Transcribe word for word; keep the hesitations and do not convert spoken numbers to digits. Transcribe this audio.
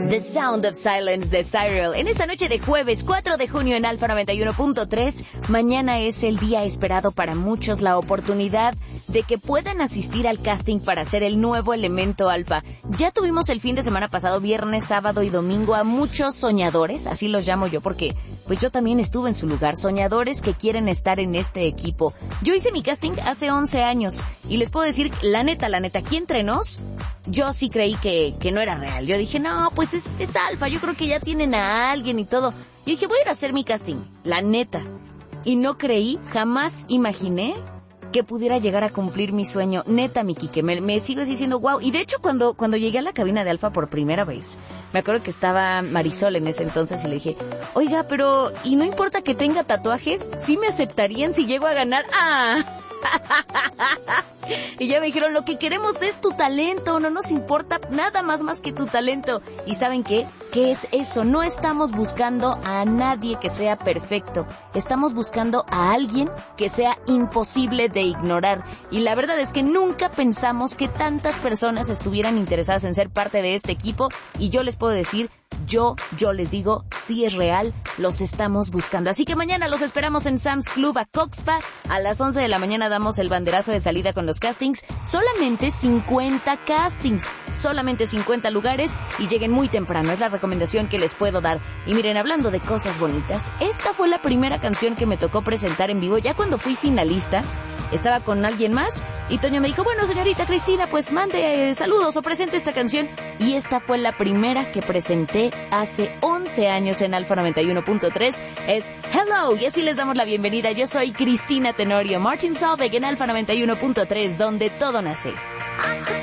The Sound of Silence de Cyril. En esta noche de jueves cuatro de junio en Alfa noventa y uno punto tres, mañana es el día esperado para muchos, la oportunidad de que puedan asistir al casting para ser el nuevo elemento Alfa. Ya tuvimos el fin de semana pasado, viernes, sábado y domingo, a muchos soñadores, así los llamo yo porque pues yo también estuve en su lugar, soñadores que quieren estar en este equipo. Yo hice mi casting hace once años y les puedo decir, la neta, la neta, aquí entre nos, yo sí creí que, que no era real. Yo dije, no, pues es, es Alfa, yo creo que ya tienen a alguien y todo. Y dije, voy a ir a hacer mi casting, la neta. Y no creí, jamás imaginé que pudiera llegar a cumplir mi sueño. Neta, mi Quique, me, me sigues diciendo wow. Y de hecho, cuando, cuando llegué a la cabina de Alfa por primera vez, me acuerdo que estaba Marisol en ese entonces y le dije, oiga, pero, ¿y no importa que tenga tatuajes? ¿Sí me aceptarían si llego a ganar? ¡Ah! Y ya me dijeron, lo que queremos es tu talento, no nos importa nada más más que tu talento. ¿Y saben qué? ¿Qué es eso? No estamos buscando a nadie que sea perfecto, estamos buscando a alguien que sea imposible de ignorar. Y la verdad es que nunca pensamos que tantas personas estuvieran interesadas en ser parte de este equipo, y yo les puedo decir, Yo, yo les digo, sí es real, los estamos buscando. Así que mañana los esperamos en Sam's Club a Coxpa. A las once de la mañana damos el banderazo de salida con los castings. Solamente cincuenta castings, solamente cincuenta lugares, y lleguen muy temprano, es la recomendación que les puedo dar. Y miren, hablando de cosas bonitas, esta fue la primera canción que me tocó presentar en vivo. Ya cuando fui finalista, estaba con alguien más, y Toño me dijo, bueno, señorita Cristina, pues mande eh, saludos o presente esta canción. Y esta fue la primera que presenté hace once años en Alfa noventa y uno punto tres. Es Hello, y así les damos la bienvenida. Yo soy Cristina Tenorio, Martin Solveig en Alfa noventa y uno punto tres, donde todo nace.